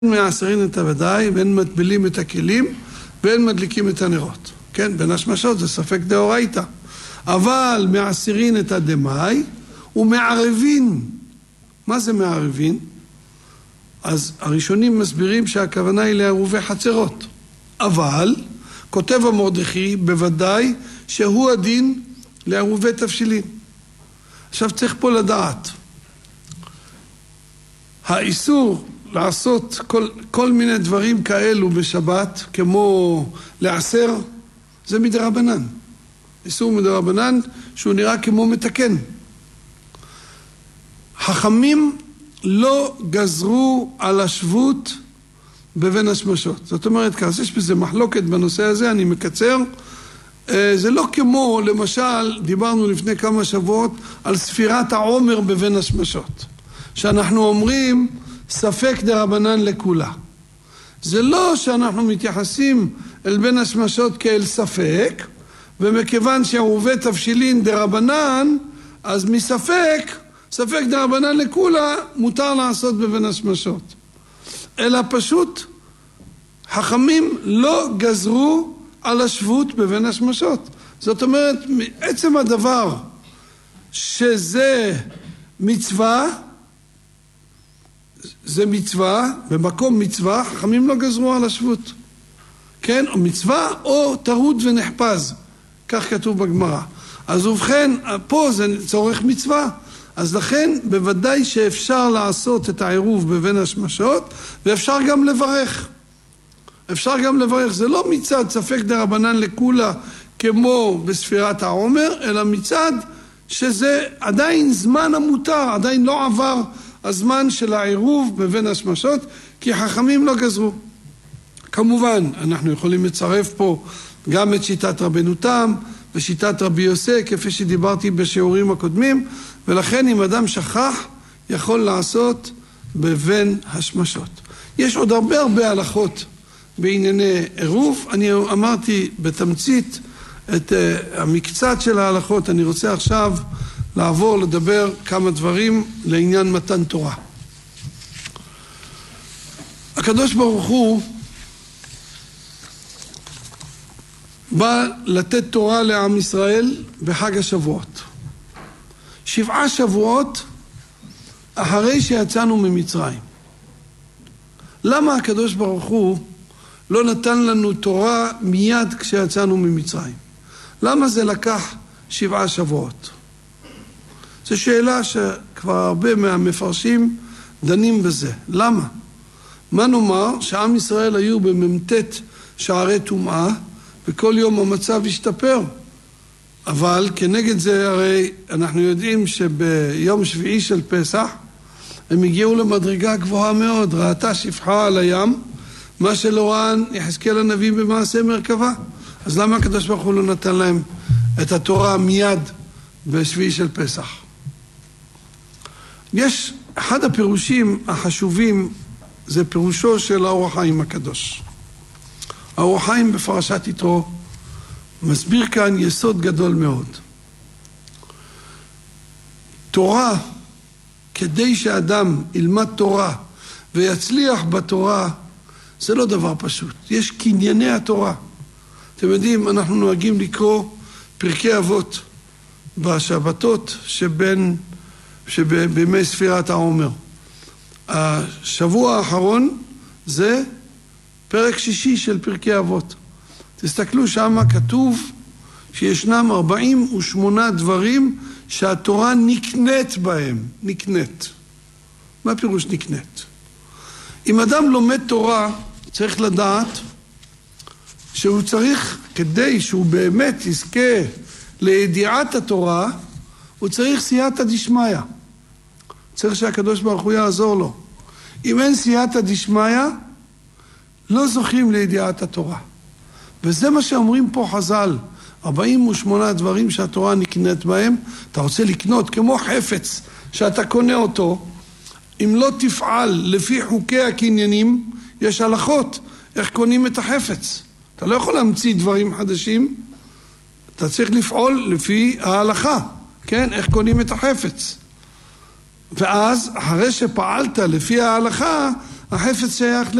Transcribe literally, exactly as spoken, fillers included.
מעשרין את הוודאי, ואין מטבילים את הכלים, ואין מדליקים את הנרות. כן, בין השמשות זה ספק דאורייתא. אבל מעשרין את הדמאי, ומערבין. מה זה מערבין? אז הראשונים מסבירים שהכוונה היא לעירובי חצרות. אבל, כותב המרדכי, בוודאי שהוא הדין לעירובי תבשילין. עכשיו צריך פה לדעת. האיסור לעשות כל, כל מיני דברים כאלו בשבת, כמו לעשר, זה מדרבנן. איסור מדרבנן שהוא נראה כמו מתקן. חכמים לא גזרו על השבות בבין השמשות. זאת אומרת, כאשר יש בזה מחלוקת בנושא הזה, אני מקצר. זה לא כמו, למשל, דיברנו לפני כמה שבועות על ספירת העומר בבין השמשות. שאנחנו אומרים ספק דרבנן לכולה. זה לא שאנחנו מתייחסים אל בין השמשות כאל ספק, ומכיוון שעירובי תבשילין דרבנן, אז מספק, ספק דרבנן לכולה, מותר לעשות בבין השמשות. אלא פשוט, חכמים לא גזרו על השבות בבין השמשות. זאת אומרת, עצם הדבר שזה מצווה, זה מצווה, במקום מצווה, חכמים לא גזרו על השבות. כן, או מצווה או טרוד ונחפז. כך כתוב בגמרא. אז ובכן, פה זה צורך מצווה. אז לכן, בוודאי שאפשר לעשות את העירוב בבין השמשות, ואפשר גם לברך. אפשר גם לברך. זה לא מצד ספק דרבנן לכולה, כמו בספירת העומר, אלא מצד שזה עדיין זמן המותר, עדיין לא עבר הזמן של העירוב בבין השמשות, כי חכמים לא גזרו. כמובן, אנחנו יכולים לצרף פה גם את שיטת רבנו תם ושיטת רבי יוסי, כפי שדיברתי בשיעורים הקודמים, ולכן אם אדם שכח, יכול לעשות בבין השמשות. יש עוד הרבה הרבה הלכות בענייני עירוב. אני אמרתי בתמצית את uh, המקצת של ההלכות. אני רוצה עכשיו לעבור לדבר כמה דברים לעניין מתן תורה. הקדוש ברוך הוא בא לתת תורה לעם ישראל בחג השבועות. שבעה שבועות אחרי שיצאנו ממצרים. למה הקדוש ברוך הוא לא נתן לנו תורה מיד כשיצאנו ממצרים? למה זה לקח שבעה שבועות? זו שאלה שכבר הרבה מהמפרשים דנים בזה. למה? מה נאמר שעם ישראל היו בממתת שערי טומאה, וכל יום המצב השתפר. אבל כנגד זה הרי אנחנו יודעים שביום שביעי של פסח הם הגיעו למדרגה גבוהה מאוד, ראתה שפחה על הים, מה שלא ראה יחזקאל הנביא במעשה מרכבה. אז למה הקדוש ברוך הוא לא נתן להם את התורה מיד בשביעי של פסח? יש אחד הפירושים החשובים, זה פירושו של האור החיים הקדוש. האור החיים בפרשת יתרו מסביר כאן יסוד גדול מאוד. תורה, כדי שאדם ילמד תורה ויצליח בתורה, זה לא דבר פשוט. יש קנייני התורה. אתם יודעים, אנחנו נוהגים לקרוא פרקי אבות בשבתות שבין, שבימי ספירת העומר. השבוע האחרון זה פרק שישי של פרקי אבות. תסתכלו שם, כתוב שישנם ארבעים ושמונה דברים שהתורה נקנית בהם. נקנית. מה פירוש נקנית? אם אדם לומד תורה, צריך לדעת שהוא צריך, כדי שהוא באמת יזכה לידיעת התורה, הוא צריך סייעתא דשמיא. צריך שהקדוש ברוך הוא יעזור לו. אם אין סייעתא דשמיא, לא זוכים לידיעת התורה. וזה מה שאומרים פה חז"ל. ארבעים ושמונה דברים שהתורה נקנית בהם. אתה רוצה לקנות כמו חפץ שאתה קונה אותו. אם לא תפעל לפי חוקי הקניינים, יש הלכות איך קונים את החפץ. אתה לא יכול להמציא דברים חדשים. אתה צריך לפעול לפי ההלכה. כן? איך קונים את החפץ. ואז אחרי שפעלת לפי ההלכה, החפץ שייך